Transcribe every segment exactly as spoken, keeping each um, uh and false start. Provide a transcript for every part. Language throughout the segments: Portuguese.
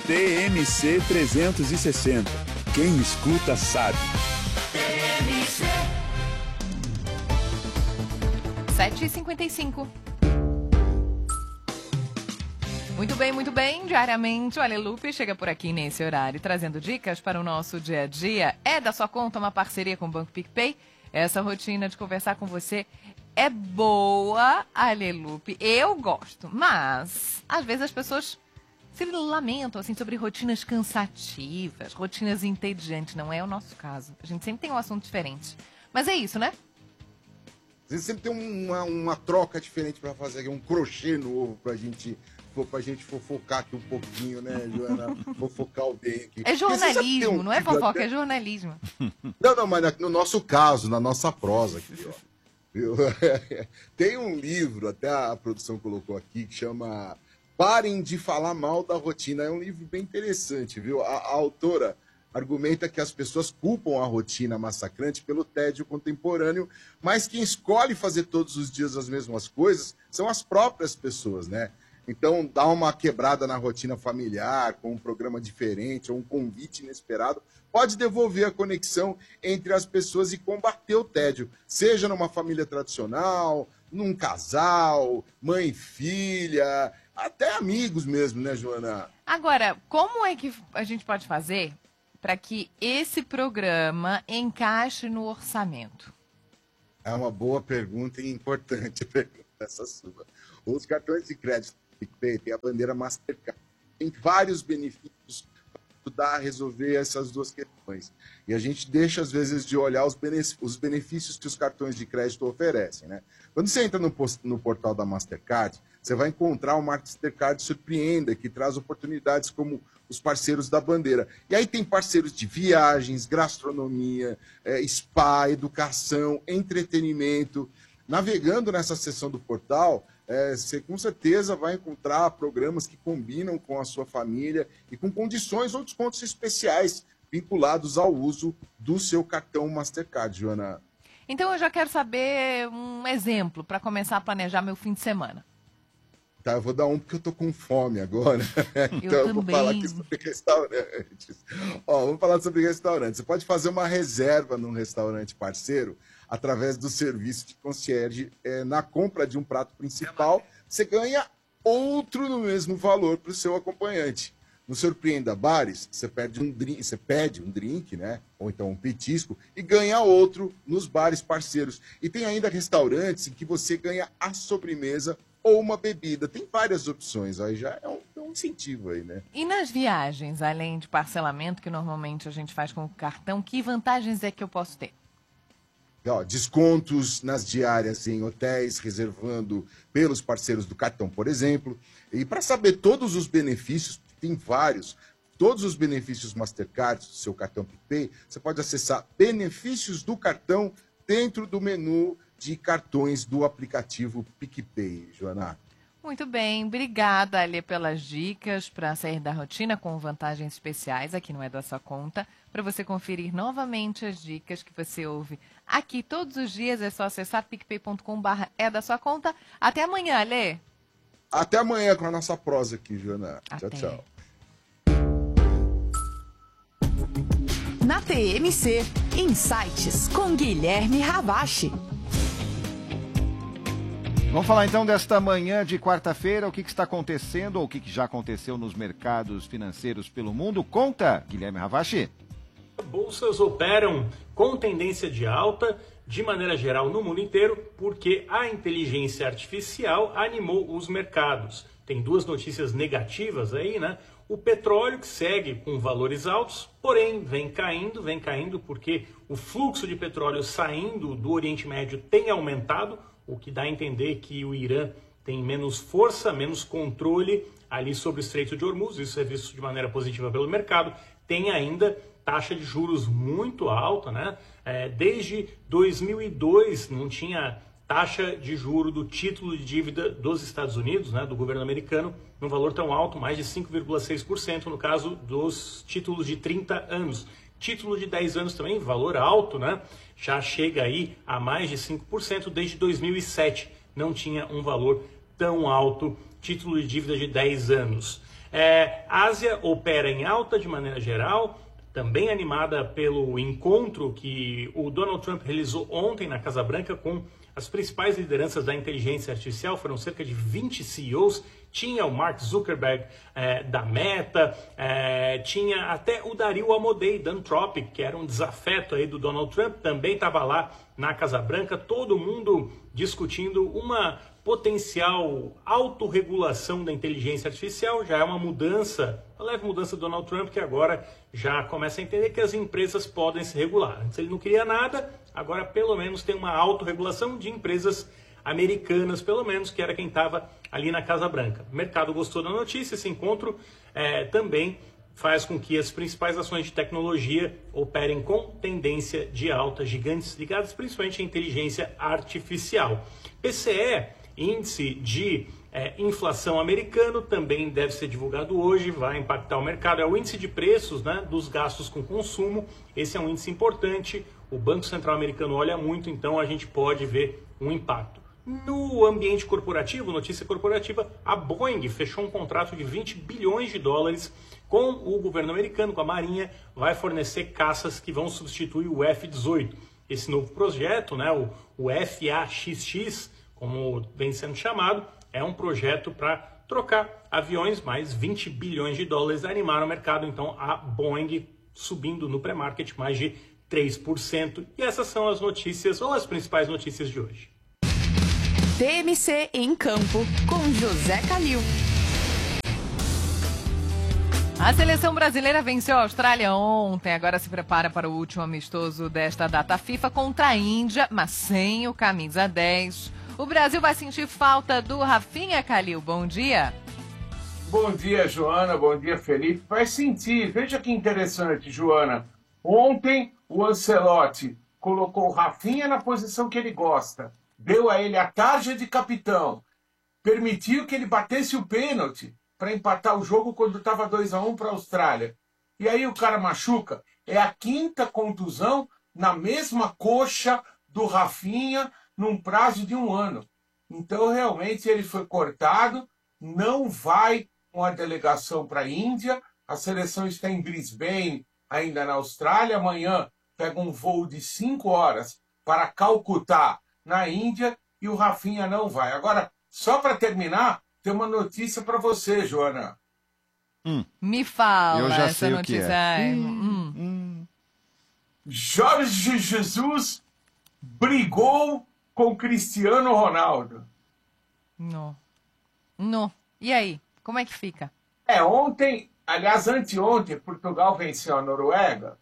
T M C trezentos e sessenta. Quem escuta sabe. sete e cinquenta e cinco. Muito bem, muito bem. Diariamente, o Alelupe chega por aqui nesse horário, trazendo dicas para o nosso dia a dia. É da sua conta uma parceria com o Banco PicPay. Essa rotina de conversar com você é boa, Alelupe. Eu gosto, mas às vezes as pessoas se lamentam assim, sobre rotinas cansativas, rotinas entediantes. Não é o nosso caso. A gente sempre tem um assunto diferente. Mas é isso, né? Às vezes sempre tem uma, uma troca diferente para fazer, um crochê novo pra gente... pra gente fofocar aqui um pouquinho, né, Joana? Fofocar alguém aqui. É jornalismo, um não é fofoca, até... é jornalismo. Não, não, mas no nosso caso, na nossa prosa aqui, ó. Viu? Tem um livro, até a produção colocou aqui, que chama Parem de Falar Mal da Rotina. É um livro bem interessante, viu? A, a autora argumenta que as pessoas culpam a rotina massacrante pelo tédio contemporâneo, mas quem escolhe fazer todos os dias as mesmas coisas são as próprias pessoas, né? Então, dar uma quebrada na rotina familiar, com um programa diferente ou um convite inesperado, pode devolver a conexão entre as pessoas e combater o tédio. Seja numa família tradicional, num casal, mãe e filha, até amigos mesmo, né, Joana? Agora, como é que a gente pode fazer para que esse programa encaixe no orçamento? É uma boa pergunta e importante a pergunta essa sua. Os cartões de crédito PicPay tem a bandeira Mastercard. Tem vários benefícios para ajudar a resolver essas duas questões. E a gente deixa, às vezes, de olhar os benefícios que os cartões de crédito oferecem, né? Quando você entra no, no portal da Mastercard, você vai encontrar o Mastercard Surpreenda, que traz oportunidades como os parceiros da bandeira. E aí tem parceiros de viagens, gastronomia, é, spa, educação, entretenimento. Navegando nessa seção do portal, é, você com certeza vai encontrar programas que combinam com a sua família e com condições ou descontos especiais vinculados ao uso do seu cartão Mastercard, Joana. Então eu já quero saber um exemplo para começar a planejar meu fim de semana. Tá, eu vou dar um porque eu tô com fome agora. Então eu, eu vou falar aqui sobre restaurantes. Ó, vamos falar sobre restaurantes. Você pode fazer uma reserva num restaurante parceiro através do serviço de concierge. É, na compra de um prato principal, você ganha outro no mesmo valor para o seu acompanhante. No Surpreenda Bares, você pede um drink, você pede um drink, né? Ou então um petisco, e ganha outro nos bares parceiros. E tem ainda restaurantes em que você ganha a sobremesa ou uma bebida. Tem várias opções, aí já é um, é um incentivo aí, né? E nas viagens, além de parcelamento, que normalmente a gente faz com o cartão, que vantagens é que eu posso ter? Ó, descontos nas diárias em hotéis, reservando pelos parceiros do cartão, por exemplo. E para saber todos os benefícios, tem vários, todos os benefícios Mastercard do seu cartão PicPay, você pode acessar benefícios do cartão dentro do menu de cartões do aplicativo PicPay, Joana. Muito bem, obrigada, Alê, pelas dicas para sair da rotina com vantagens especiais, aqui não é da sua conta. Para você conferir novamente as dicas que você ouve aqui todos os dias, é só acessar picpay ponto com barra é da sua conta. Até amanhã, Alê. Até amanhã com a nossa prosa aqui, Joana. Até. Tchau, tchau. Na T M C, Insights com Guilherme Ravache. Vamos falar então desta manhã de quarta-feira, o que, que está acontecendo ou o que, que já aconteceu nos mercados financeiros pelo mundo. Conta, Guilherme Ravache. Bolsas operam com tendência de alta, de maneira geral no mundo inteiro, porque a inteligência artificial animou os mercados. Tem duas notícias negativas aí, né? O petróleo que segue com valores altos, porém vem caindo, vem caindo porque o fluxo de petróleo saindo do Oriente Médio tem aumentado, o que dá a entender que o Irã tem menos força, menos controle ali sobre o Estreito de Hormuz. Isso é visto de maneira positiva pelo mercado. Tem ainda taxa de juros muito alta, né? É, desde dois mil e dois não tinha taxa de juro do título de dívida dos Estados Unidos, né, do governo americano, num valor tão alto, mais de cinco vírgula seis por cento no caso dos títulos de trinta anos. Título de dez anos também, valor alto, né? Já chega aí a mais de cinco por cento desde dois mil e sete. Não tinha um valor tão alto, título de dívida de dez anos. É, Ásia opera em alta de maneira geral, também animada pelo encontro que o Donald Trump realizou ontem na Casa Branca com as principais lideranças da inteligência artificial. Foram cerca de vinte C E Os, tinha o Mark Zuckerberg é, da Meta, é, tinha até o Dario Amodei da Anthropic, que era um desafeto aí do Donald Trump, também estava lá na Casa Branca, todo mundo discutindo uma potencial autorregulação da inteligência artificial. Já é uma mudança, uma leve mudança do Donald Trump, que agora já começa a entender que as empresas podem se regular. Antes ele não queria nada, agora pelo menos tem uma autorregulação de empresas americanas, pelo menos, que era quem estava ali na Casa Branca. O mercado gostou da notícia, esse encontro é, também faz com que as principais ações de tecnologia operem com tendência de alta, gigantes ligadas principalmente à inteligência artificial. P C E, índice de é, inflação americano, também deve ser divulgado hoje, vai impactar o mercado. É o índice de preços, né, dos gastos com consumo. Esse é um índice importante, o Banco Central americano olha muito, então a gente pode ver um impacto. No ambiente corporativo, notícia corporativa, a Boeing fechou um contrato de vinte bilhões de dólares com o governo americano, com a Marinha, vai fornecer caças que vão substituir o F dezoito. Esse novo projeto, né, o, o F A X X, como vem sendo chamado, é um projeto para trocar aviões, mais vinte bilhões de dólares animaram o mercado, então a Boeing subindo no pré-market mais de três por cento. E essas são as notícias, ou as principais notícias de hoje. T M C em campo, com José Calil. A seleção brasileira venceu a Austrália ontem, agora se prepara para o último amistoso desta data FIFA contra a Índia, mas sem o camisa dez. O Brasil vai sentir falta do Rafinha, Calil. Bom dia. Bom dia, Joana. Bom dia, Felipe. Vai sentir. Veja que interessante, Joana. Ontem o Ancelotti colocou o Rafinha na posição que ele gosta. Deu a ele a tarja de capitão. Permitiu que ele batesse o pênalti para empatar o jogo quando estava dois a um para a Austrália. E aí o cara machuca. É a quinta contusão na mesma coxa do Rafinha num prazo de um ano. Então, realmente, ele foi cortado, não vai com a delegação para a Índia. A seleção está em Brisbane, ainda na Austrália. Amanhã pega um voo de cinco horas para Calcutá, na Índia, e o Rafinha não vai. Agora, só para terminar, tem uma notícia para você, Joana. Hum. Me fala Eu já essa sei notícia. O que é. Hum. Hum. Jorge Jesus brigou com Cristiano Ronaldo. Não. Não. E aí? Como é que fica? É, ontem, aliás, anteontem, Portugal venceu a Noruega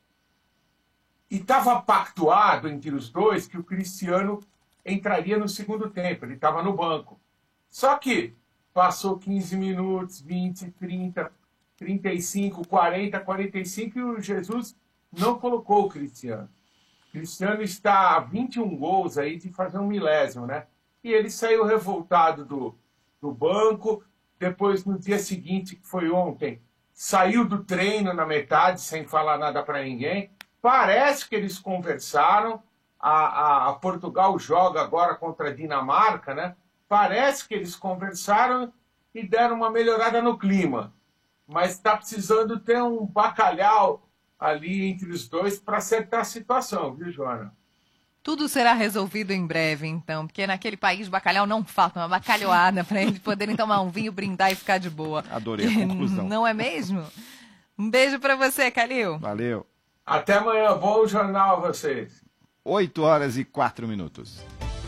e estava pactuado entre os dois que o Cristiano entraria no segundo tempo. Ele estava no banco. Só que passou quinze minutos, vinte, trinta, trinta e cinco, quarenta, quarenta e cinco e o Jesus não colocou o Cristiano. O Cristiano está a vinte e um gols aí de fazer um milésimo, né? E ele saiu revoltado do, do banco. Depois, no dia seguinte, que foi ontem, saiu do treino na metade, sem falar nada para ninguém. Parece que eles conversaram. A, a, a Portugal joga agora contra a Dinamarca, né? Parece que eles conversaram e deram uma melhorada no clima. Mas está precisando ter um bacalhau ali entre os dois para acertar a situação, viu, Joana? Tudo será resolvido em breve, então, porque naquele país bacalhau não falta uma bacalhoada para eles poderem tomar um vinho, brindar e ficar de boa. Adorei a conclusão. Não é mesmo? Um beijo para você, Calil. Valeu. Até amanhã. Bom jornal a vocês. oito horas e quatro minutos.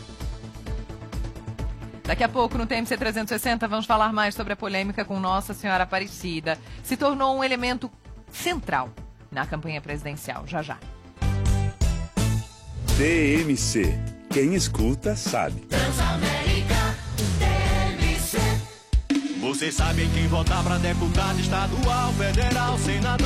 Daqui a pouco, no T M C trezentos e sessenta, vamos falar mais sobre a polêmica com Nossa Senhora Aparecida. Se tornou um elemento central na campanha presidencial. Já, já. T M C. Quem escuta, sabe. Transamérica, T M C. Você sabe em quem votar para deputado estadual, federal, senador.